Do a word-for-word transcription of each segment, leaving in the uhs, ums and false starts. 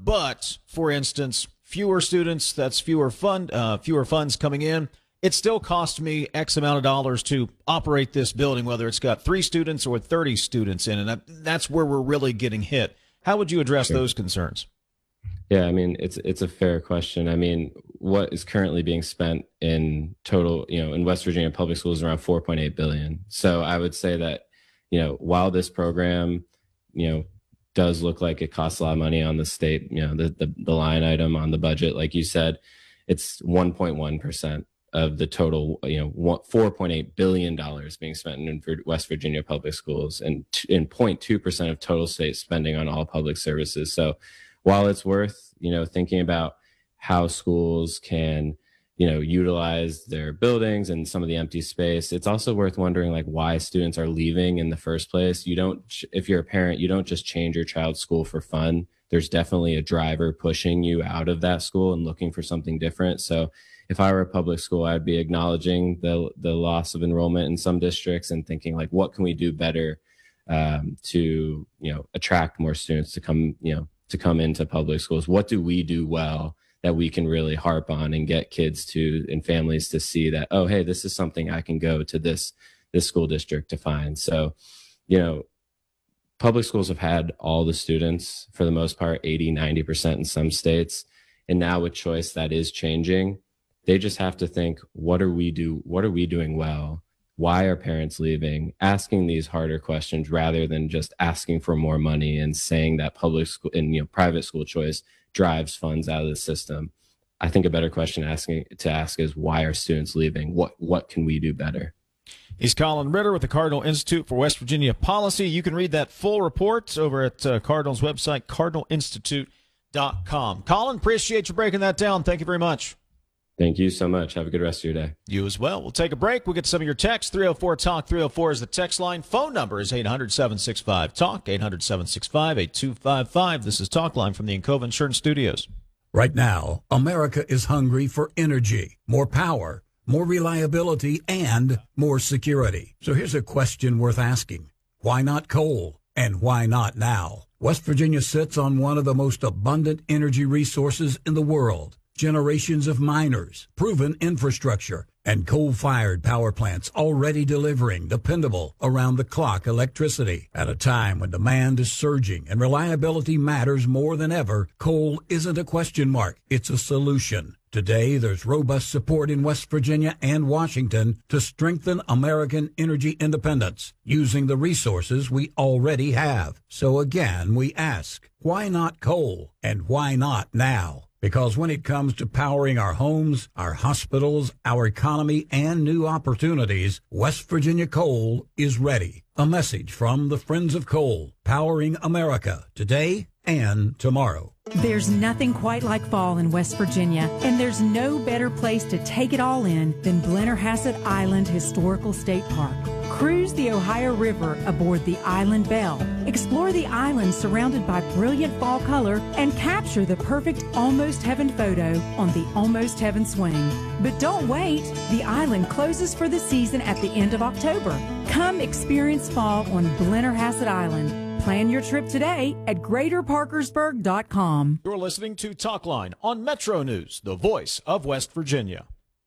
but, for instance, fewer students, that's fewer fund, uh, fewer funds coming in. It still costs me X amount of dollars to operate this building, whether it's got three students or thirty students in, and that's where we're really getting hit. How would you address sure. those concerns? Yeah, I mean, it's it's a fair question. I mean, what is currently being spent in total, you know, in West Virginia public schools is around four point eight billion dollars. So I would say that, you know, while this program, you know, does look like it costs a lot of money on the state, you know, the the, the line item on the budget, like you said, it's one point one percent of the total, you know, four point eight billion dollars being spent in West Virginia public schools, and in zero point two percent of total state spending on all public services. So while it's worth, you know, thinking about how schools can, you know, utilize their buildings and some of the empty space, it's also worth wondering like why students are leaving in the first place. You don't, if you're a parent, you don't just change your child's school for fun. There's definitely a driver pushing you out of that school and looking for something different. So if I were a public school, I'd be acknowledging the the loss of enrollment in some districts and thinking like, what can we do better um, to, you know, attract more students to come, you know, to come into public schools? What do we do well that we can really harp on and get kids to and families to see that, oh, hey, this is something I can go to this, this school district to find. So, you know, public schools have had all the students for the most part, eighty, ninety percent in some states. And now with choice, that is changing. They just have to think, what are we do? What are we doing well? Why are parents leaving? Asking these harder questions rather than just asking for more money and saying that public school and, you know, private school choice drives funds out of the system. I think a better question asking to ask is, why are students leaving? What what can we do better? He's Colin Ritter with the Cardinal Institute for West Virginia Policy. You can read that full report over at uh, Cardinal's website, cardinal institute dot com. Colin, appreciate you breaking that down. Thank you very much. Thank you so much. Have a good rest of your day. You as well. We'll take a break. We'll get some of your texts. three oh four talk. three oh four is the text line. Phone number is eight hundred, seven six five, talk, eight hundred, seven six five, eight two five five. This is Talk Line from the Encova Insurance Studios. Right now, America is hungry for energy, more power, more reliability, and more security. So here's a question worth asking. Why not coal? And why not now? West Virginia sits on one of the most abundant energy resources in the world. Generations of miners, proven infrastructure, and coal-fired power plants already delivering dependable, around-the-clock electricity. At a time when demand is surging and reliability matters more than ever, coal isn't a question mark, it's a solution. Today, there's robust support in West Virginia and Washington to strengthen American energy independence using the resources we already have. So again, we ask, why not coal? And why not now? Because when it comes to powering our homes, our hospitals, our economy, and new opportunities, West Virginia Coal is ready. A message from the Friends of Coal, powering America today and tomorrow. There's nothing quite like fall in West Virginia, and there's no better place to take it all in than Blennerhassett Island Historical State Park. Cruise the Ohio River aboard the Island Belle. Explore the island surrounded by brilliant fall color and capture the perfect Almost Heaven photo on the Almost Heaven swing. But don't wait. The island closes for the season at the end of October. Come experience fall on Blennerhassett Island. Plan your trip today at greater parkersburg dot com. You're listening to Talkline on Metro News, the voice of West Virginia.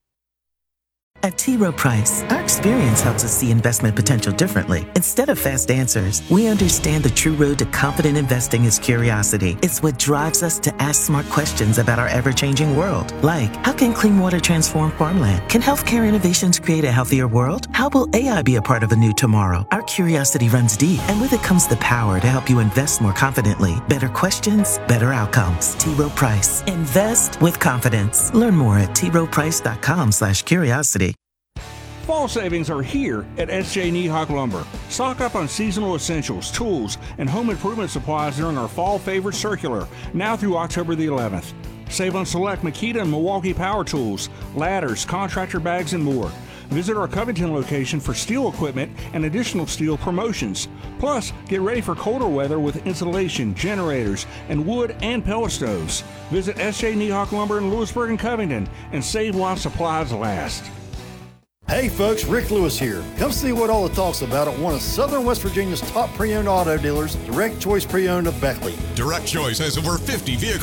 At T. Rowe Price, our experience helps us see investment potential differently. Instead of fast answers, we understand the true road to confident investing is curiosity. It's what drives us to ask smart questions about our ever-changing world. Like, how can clean water transform farmland? Can healthcare innovations create a healthier world? How will A I be a part of a new tomorrow? Our curiosity runs deep, and with it comes the power to help you invest more confidently. Better questions, better outcomes. T. Rowe Price. Invest with confidence. Learn more at t rowe price dot com slash curiosity. Fall savings are here at S J Nihock Lumber. Stock up on seasonal essentials, tools, and home improvement supplies during our Fall Favorite Circular, now through October the eleventh. Save on select Makita and Milwaukee power tools, ladders, contractor bags, and more. Visit our Covington location for steel equipment and additional steel promotions. Plus, get ready for colder weather with insulation, generators, and wood and pellet stoves. Visit S J Nihock Lumber in Lewisburg and Covington and save while supplies last. Hey folks, Rick Lewis here. Come see what all the talk's about at one of Southern West Virginia's top pre-owned auto dealers, Direct Choice Pre-Owned of Beckley. Direct Choice has over fifty vehicles